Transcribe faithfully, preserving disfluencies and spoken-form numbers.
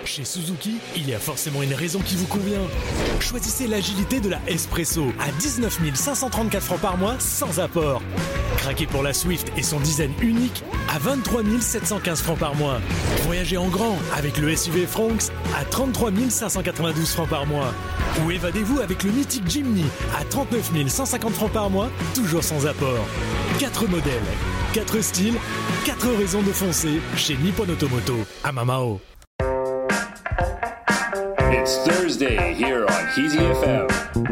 Chez Suzuki, il y a forcément une raison qui vous convient. Choisissez l'agilité de la S-Presso à dix-neuf mille cinq cent trente-quatre francs par mois sans apport. Craquez pour la Swift et son design unique à vingt-trois mille sept cent quinze francs par mois. Voyagez en grand avec le S U V Fronx à trente-trois mille cinq cent quatre-vingt-douze francs par mois. Ou évadez-vous avec le mythique Jimny à trente-neuf mille cent cinquante francs par mois, toujours sans apport. Quatre modèles, quatre styles, quatre raisons de foncer chez Nippon Automoto à Mamao. It's Thursday here on Easy F M.